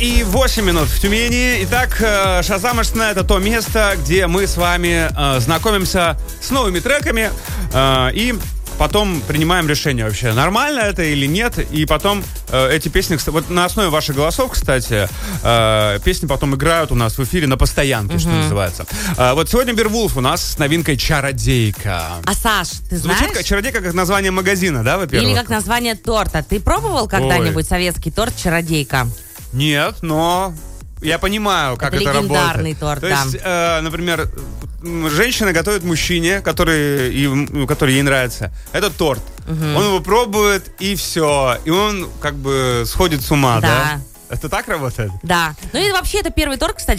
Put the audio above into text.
9:08 в Тюмени. Итак, Шазамошная — это то место, где мы с вами знакомимся с новыми треками и потом принимаем решение вообще, нормально это или нет. И потом эти песни, вот на основе ваших голосов, кстати, песни потом играют у нас в эфире на постоянке, что называется. Вот сегодня Бирвулф у нас с новинкой «Чародейка». А, Саш, ты знаешь... Звучит как «Чародейка» как название магазина, да, во-первых? Или как название торта. Ты пробовал когда-нибудь советский торт «Чародейка»? Нет, но я понимаю, как это работает. Легендарный торт, То есть, например, женщина готовит мужчине, который ей нравится, этот торт. Он его пробует, и все. И он как бы сходит с ума, да? Это так работает? Да. Ну и вообще это первый торт, кстати,